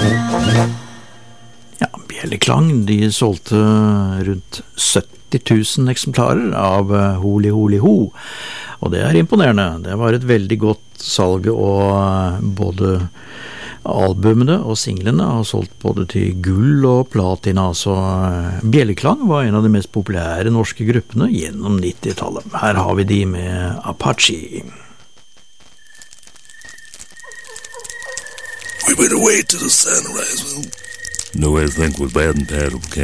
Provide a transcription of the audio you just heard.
Ja, Bjelleklang, de solgte rundt 70 000 eksemplarer av Holi Holi Ho, og det er imponerende. Det var et veldig godt salg, og både albumene og singlene har solgt både til gull og platina, så Bjelleklang var en av de mest populære norske gruppene gjennom 90-tallet. Her har vi de med Apache. We better wait till the sunrise. No, I think we're bad and terrible, Captain.